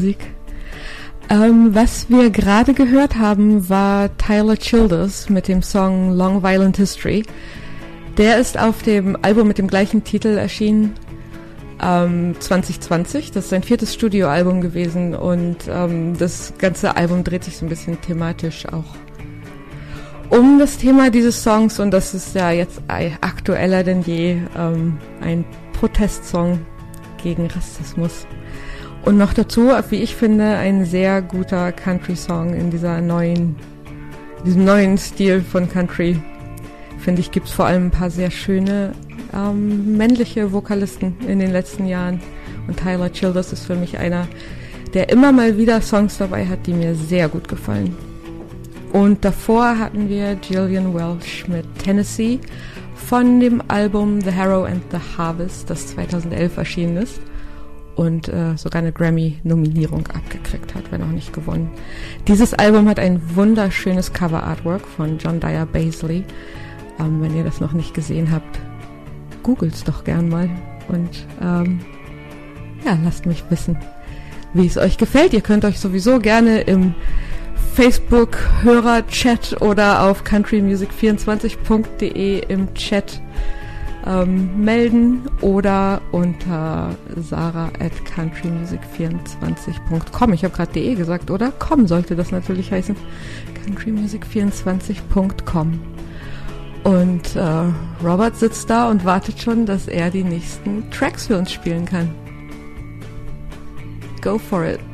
Musik. Was wir gerade gehört haben, war Tyler Childers mit dem Song Long Violent History. Der ist auf dem Album mit dem gleichen Titel erschienen, 2020. Das ist sein 4. Studioalbum gewesen und das ganze Album dreht sich so ein bisschen thematisch auch um das Thema dieses Songs und das ist ja jetzt aktueller denn je, ein Protestsong gegen Rassismus. Und noch dazu, wie ich finde, ein sehr guter Country-Song in diesem neuen Stil von Country. Finde ich, gibt's vor allem ein paar sehr schöne männliche Vokalisten in den letzten Jahren. Und Tyler Childers ist für mich einer, der immer mal wieder Songs dabei hat, die mir sehr gut gefallen. Und davor hatten wir Gillian Welch mit Tennessee von dem Album The Harrow and the Harvest, das 2011 erschienen ist und sogar eine Grammy-Nominierung abgekriegt hat, wenn auch nicht gewonnen. Dieses Album hat ein wunderschönes Cover-Artwork von John Dyer Baisley. Wenn ihr das noch nicht gesehen habt, googelt's doch gern mal und lasst mich wissen, wie es euch gefällt. Ihr könnt euch sowieso gerne im Facebook-Hörer-Chat oder auf countrymusic24.de im Chat melden oder unter sarah@countrymusic24.com. Ich habe gerade .de gesagt, oder? Com sollte das natürlich heißen. countrymusic24.com. Und Robert sitzt da und wartet schon, dass er die nächsten Tracks für uns spielen kann. Go for it.